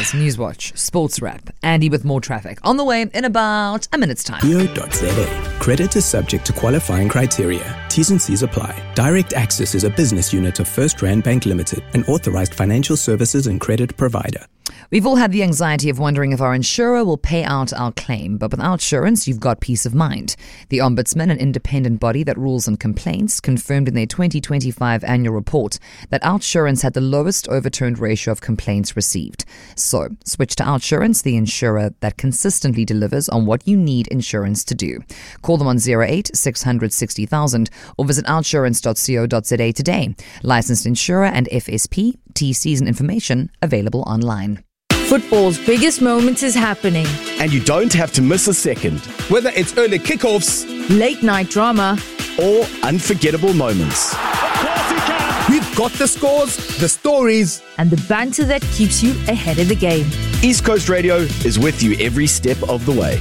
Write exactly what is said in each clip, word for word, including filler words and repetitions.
Stars, Newswatch, Sports Wrap, Andy with more traffic. On the way in about a minute's time. B O dot Z A. Credit is subject to qualifying criteria. T's and C's apply. Direct Access is a business unit of First Rand Bank Limited, an authorized financial services and credit provider. We've all had the anxiety of wondering if our insurer will pay out our claim, but with Outsurance, you've got peace of mind. The Ombudsman, an independent body that rules on complaints, confirmed in their twenty twenty-five annual report that Outsurance had the lowest overturned ratio of complaints received. So, switch to Outsurance, the insurer that consistently delivers on what you need insurance to do. Call them on zero eight six hundred sixty thousand or visit outsurance dot co dot z a today. Licensed insurer and F S P, T Cs and information available online. Football's biggest moments is happening. And you don't have to miss a second. Whether it's early kickoffs, late night drama, or unforgettable moments. Of course he can. We've got the scores, the stories, and the banter that keeps you ahead of the game. East Coast Radio is with you every step of the way.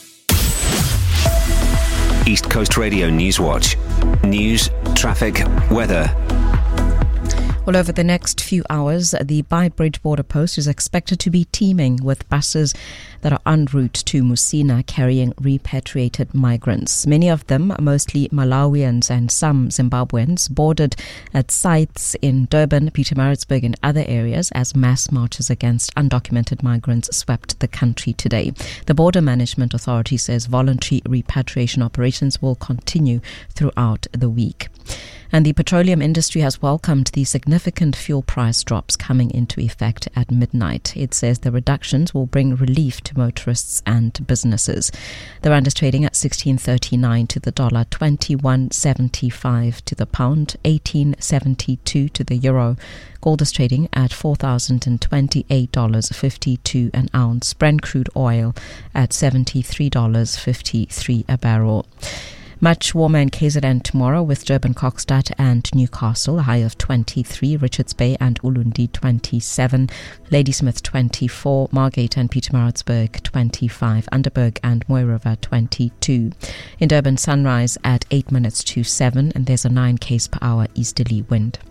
East Coast Radio Newswatch. News, traffic, weather. Well, over the next few hours, the Beitbridge border post is expected to be teeming with buses that are en route to Musina carrying repatriated migrants. Many of them, mostly Malawians and some Zimbabweans, boarded at sites in Durban, Pietermaritzburg and other areas as mass marches against undocumented migrants swept the country today. The Border Management Authority says voluntary repatriation operations will continue throughout the week. And the petroleum industry has welcomed the significant fuel price drops coming into effect at midnight. It says the reductions will bring relief to motorists and businesses. The rand is trading at sixteen thirty-nine to the dollar, twenty-one seventy-five to the pound, eighteen seventy-two to the euro. Gold is trading at four thousand twenty-eight dollars fifty-two an ounce. Brent crude oil at seventy-three dollars fifty-three a barrel. Much warmer in K Z N tomorrow with Durban, Kokstad and Newcastle, a high of twenty-three, Richards Bay and Ulundi twenty-seven, Ladysmith twenty-four, Margate and Pietermaritzburg twenty-five, Underberg and Mooi River twenty-two. In Durban, sunrise at eight minutes to seven and there's a nine k's per hour easterly wind.